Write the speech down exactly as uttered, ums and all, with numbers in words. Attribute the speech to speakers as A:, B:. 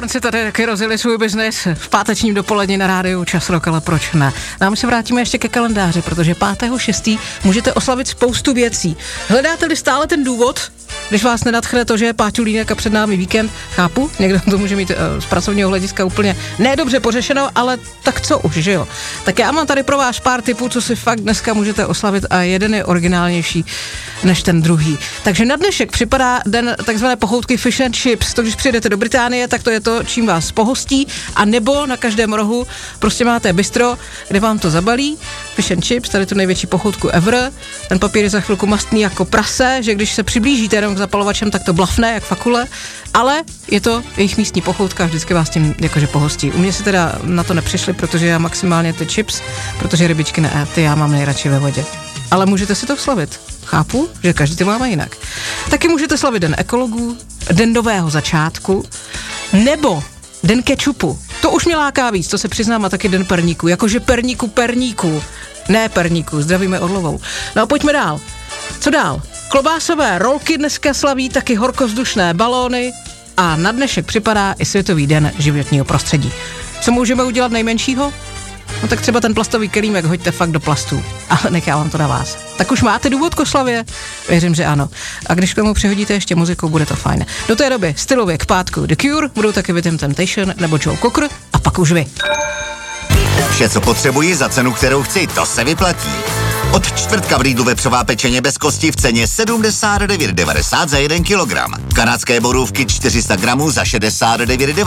A: Horn si tady taky rozjeli svůj biznis v pátečním dopolední na rádiu Čas Rock, ale proč ne? Nám se vrátíme ještě ke kalendáři, protože pátého šestého můžete oslavit spoustu věcí. Hledáte-li stále ten důvod, když vás nenadchne to, že je páťulínek a před námi víkend, chápu, někdo to může mít uh, z pracovního hlediska úplně nedobře pořešeno, ale tak co už, že jo? Tak já mám tady pro vás pár tipů, co si fakt dneska můžete oslavit a jeden je originálnější než ten druhý. Takže na dnešek připadá den takzvané pochoutky fish and chips. To, když přijedete do Británie, tak to je to, čím vás pohostí, a nebo na každém rohu prostě máte bistro, kde vám to zabalí. Fish and chips, tady tu největší pochoutku ever. Ten papír je za chvilku mastný jako prase, že když se přiblížíte jenom k zapalovačem, tak to blafne jak fakule, ale je to jejich místní pochoutka, vždycky vás tím jakože pohostí. U mě si teda na to nepřišli, protože já maximálně ty chips, protože rybičky ne, ty já mám nejradši ve vodě. Ale můžete si to slavit. Chápu, že každý to máme jinak. Taky můžete slavit den ekologů, den nového začátku, nebo den kečupu. To už mě láká víc, to se přiznám, a taky den perníku. Jakože perníku, perníku. Ne perníku, zdravíme Orlovou. No a pojďme dál. Co dál? Klobásové rolky dneska slaví, taky horkovzdušné balóny a na dnešek připadá i Světový den životního prostředí. Co můžeme udělat nejmenšího? No tak třeba ten plastový kelímek hoďte fakt do plastu, ale nechávám to na vás. Tak už máte důvod k oslavě? Věřím, že ano. A když k tomu přihodíte ještě muziku, bude to fajn. Do té doby stylově k pátku The Cure, budou taky Rhythm Temptation nebo Joe Cocker a pak už vy.
B: Vše, co potřebuji za cenu, kterou chci, to se vyplatí. Od čtvrtka v Lidlu vepřová pečeně bez kosti v ceně sedmdesát devět devadesát za jeden kilogram. Kanadské borůvky čtyři sta gramů za šedesát devět devadesát.